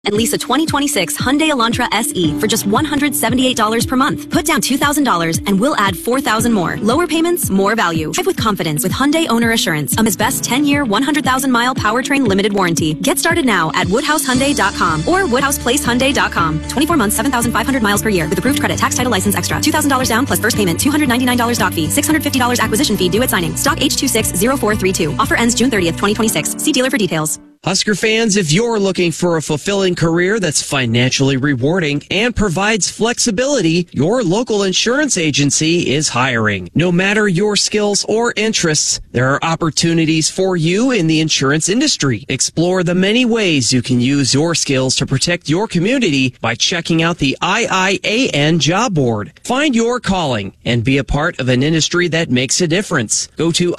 And lease a 2026 Hyundai Elantra SE for just $178 per month. Put down $2,000 and we'll add $4,000 more. Lower payments, more value. Drive with confidence with Hyundai Owner Assurance. His best 10-year, 100,000-mile powertrain limited warranty. Get started now at WoodhouseHyundai.com or WoodhousePlaceHyundai.com. 24 months, 7,500 miles per year with approved credit, tax, title, license extra. $2,000 down plus first payment, $299 doc fee, $650 acquisition fee due at signing. Stock H260432. Offer ends June 30th, 2026. See dealer for details. Husker fans, if you're looking for a fulfilling career that's financially rewarding and provides flexibility, your local insurance agency is hiring. No matter your skills or interests, there are opportunities for you in the insurance industry. Explore the many ways you can use your skills to protect your community by checking out the IIAN job board. Find your calling and be a part of an industry that makes a difference. Go to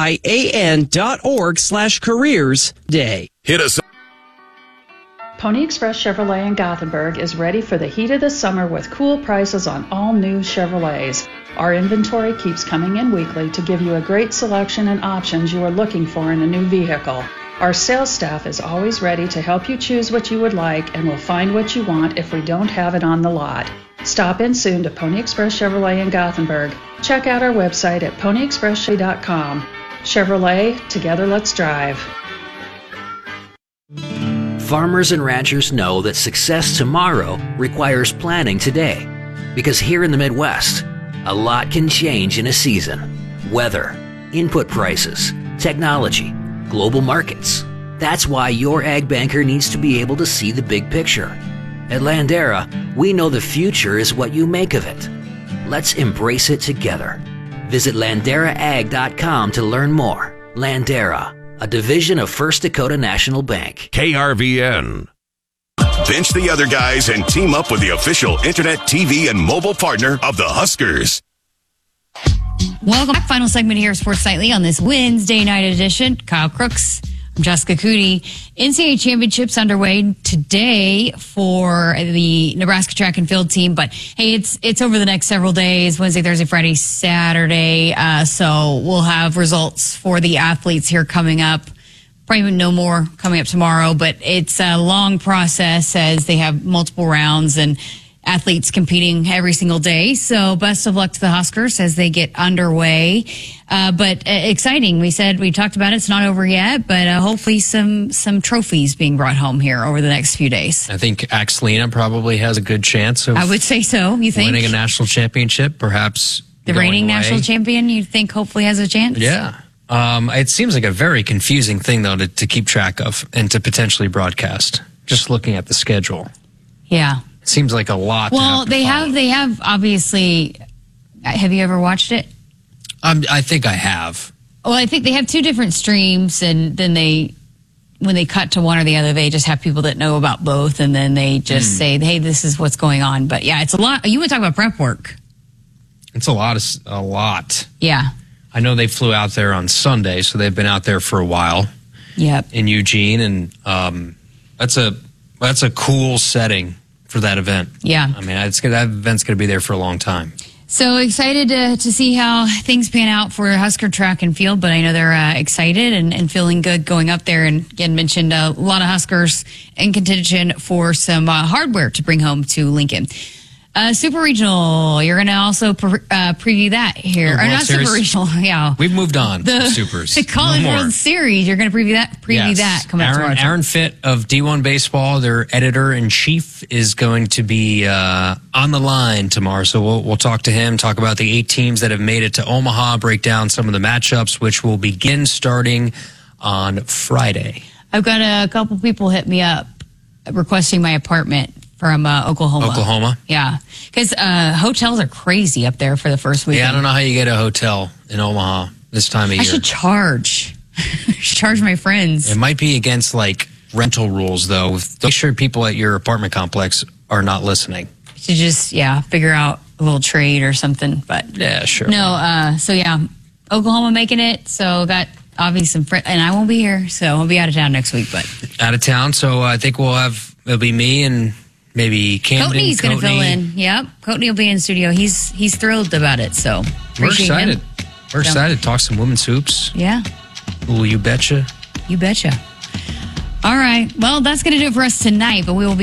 iian.org/careers day. Hit us up. Pony Express Chevrolet in Gothenburg is ready for the heat of the summer with cool prices on all new Chevrolets. Our inventory keeps coming in weekly to give you a great selection and options you are looking for in a new vehicle. Our sales staff is always ready to help you choose what you would like and will find what you want if we don't have it on the lot. Stop in soon to Pony Express Chevrolet in Gothenburg. Check out our website at ponyexpresschevrolet.com. Chevrolet, together let's drive. Farmers and ranchers know that success tomorrow requires planning today. Because here in the Midwest, a lot can change in a season. Weather, input prices, technology, global markets. That's why your ag banker needs to be able to see the big picture. At Landera, we know the future is what you make of it. Let's embrace it together. Visit LanderaAg.com to learn more. Landera, a division of First Dakota National Bank. KRVN. Bench the other guys and team up with the official internet, TV, and mobile partner of the Huskers. Welcome back. Final segment here, Sports Nightly, on this Wednesday night edition. Kyle Crooks. I'm Jessica Cootie. NCAA championships underway today for the Nebraska track and field team. But hey, it's over the next several days, Wednesday, Thursday, Friday, Saturday. So we'll have results for the athletes here coming up. Probably no more coming up tomorrow, but it's a long process as they have multiple rounds and athletes competing every single day. So best of luck to the Huskers as they get underway. But exciting. We talked about it. It's not over yet, but hopefully some trophies being brought home here over the next few days. I think Axelina probably has a good chance of I would say so. You think? Winning a national championship, perhaps. The reigning national champion, you think hopefully has a chance? Yeah. It seems like a very confusing thing, though, to keep track of and to potentially broadcast, just looking at the schedule. Yeah. Seems like a lot. Well, they have obviously. Have you ever watched it? I think I have. Well, I think they have two different streams, and then when they cut to one or the other, they just have people that know about both, and then they just say, "Hey, this is what's going on." But yeah, it's a lot. You want to talk about prep work? It's a lot. Yeah. I know they flew out there on Sunday, so they've been out there for a while. Yep. In Eugene, and that's a cool setting for that event. Yeah. I mean, that event's going to be there for a long time. So excited to see how things pan out for Husker track and field, but I know they're excited and feeling good going up there. And again, mentioned a lot of Huskers in contention for some hardware to bring home to Lincoln. Super Regional, you're going to also preview that here. Or not Series? Super Regional, yeah. We've moved on from Supers. The College World Series, you're going to preview that coming up tomorrow. Aaron Fitt of D1 Baseball, their editor-in-chief, is going to be on the line tomorrow. So we'll talk to him, talk about the 8 teams that have made it to Omaha, break down some of the matchups, which will begin starting on Friday. I've got a couple people hit me up requesting my apartment from Oklahoma. Oklahoma? Yeah. Because hotels are crazy up there for the first weekend. Yeah, I don't know how you get a hotel in Omaha this time of year. I should charge. Charge my friends. It might be against, rental rules, though. Make sure people at your apartment complex are not listening. To just, figure out a little trade or something. But yeah, sure. No, Oklahoma making it. So got obviously some friends. And I won't be here, so I'll be out of town next week. But out of town, so I think it'll be me and maybe Camden. Coatney's going to fill in. Yep. Coatney will be in studio. He's thrilled about it. So we're excited. We're excited to talk some women's hoops. Yeah. Ooh, you betcha. You betcha. All right. Well, that's going to do it for us tonight, but we will be